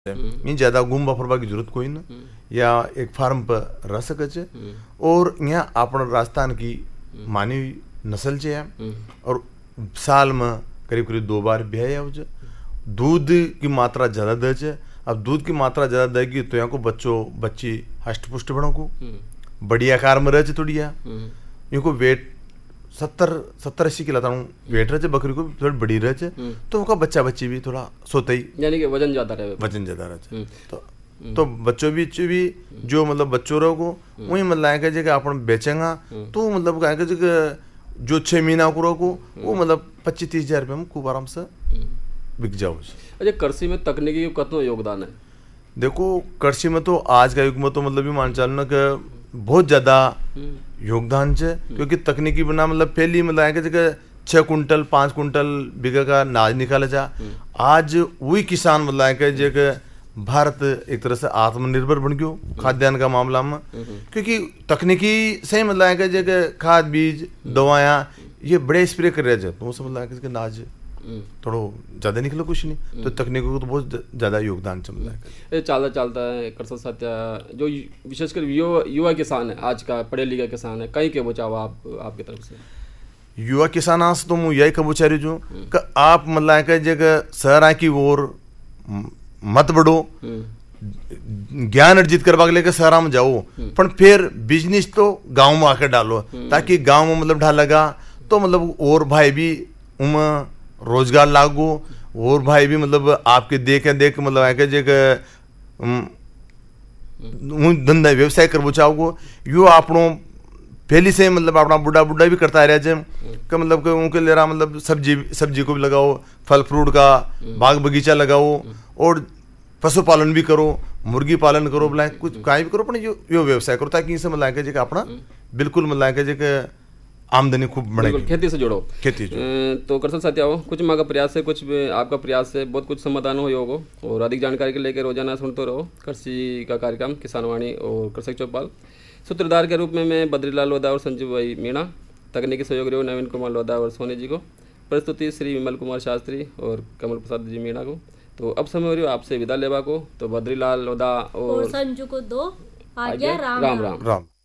इन ज्यादा घूमबा फिरबा की जरूरत कोई ना, या एक फार्म पर रह सके छे। और यहाँ अपन राजस्थान की मानी नस्ल छे और साल में करीब करीब 2 बार ब्याह हो छे। दूध की मात्रा ज्यादा दे छे। अब दूध की मात्रा ज्यादा देगी तो यहाँ को बच्ची हष्ट पुष्ट बनो को बढ़िया आकार में रहे थोड़िया। इनको वेट 70-80 किलो तक वेट रहे बकरी को थोड़ी बड़ी रहे तो उनका बच्चा बच्ची भी थोड़ा सोते ही, यानी कि वजन ज्यादा रहे। तो बच्चों भी जो मतलब बच्चों रहो को वही मतलब है कि अपन बेचेंगा तो मतलब कहेंगे जो 6 महीना को रहो वो मतलब 25-30 हजार रुपये में खूब आराम से बिक जाओ। अच्छा, कृषि में तकनीकी कितना योगदान है? देखो कृषि में तो आज का युग में तो मतलब भी मान चलो ना कि बहुत ज्यादा योगदान है, क्योंकि तकनीकी बना मतलब पहली मतलब है कि 6 कुंटल 5 कुंटल बीघा का अनाज निकाला जा। आज वही किसान मतलब है कि भारत एक तरह से आत्मनिर्भर बन गयो खाद्यान्न का मामला में, क्योंकि तकनीकी से मतलब है कि खाद बीज दवाएं ये बड़े स्प्रे कर रहे हैं तो समझ है कि अनाज थोड़ा ज्यादा निकलो कुछ नहीं। तो तकनीक को तो बहुत ज्यादा योगदान चल रहा है। चलता है कृषि सत्या जो विशेषकर युवा किसान है, आज का पढ़े लिखे किसान है, कहीं के बचाव आपकी तरफ से? युवा किसान से तो मैं यही कबू चाह रही हूँ कि आप मतलब है जगह शहर की ओर मत बढ़ो, ज्ञान अर्जित करवा के लेकर शहर में जाओ, पर फिर बिजनेस तो गांव में आकर डालो, ताकि गांव में मतलब ढालेगा तो मतलब और भाई भी उनमें रोजगार लागू और भाई भी मतलब आपके देख मतलब है कि धंधा व्यवसाय कर बचाओ। यो आपनों पहली से मतलब अपना बुढ़ा भी करता रहा है कि मतलब उनके ले रहा मतलब सब्जी को भी लगाओ, फल फ्रूट का बाग बगीचा लगाओ और पशुपालन भी करो, मुर्गी पालन करो, बोला कुछ कहीं भी करो, पर यो व्यवसाय करो ताकि इनसे मतलब है अपना बिल्कुल मतलब है आमदनी खूब बढ़ेगी। खेती से जुड़ो। तो कृषि साथी आओ, कुछ माँ का प्रयास है, कुछ आपका प्रयास है, बहुत कुछ समाधान हो होगा। और अधिक जानकारी के लेकर रोजाना सुनते रहो कृषि का कार्यक्रम किसान वाणी और कृषक चौपाल। सूत्रधार के रूप में मैं बद्रीलाल लोधा और संजीव भाई मीणा, तकनीकी सहयोग रहे नवीन कुमार लोधा और सोनी जी को, प्रस्तुति श्री विमल कुमार शास्त्री और कमल प्रसाद जी मीणा को। तो अब समय हो रही हो आपसे विदा लेवा को। तो बद्रीलाल लोधा और संजू को दो आज्ञा। राम।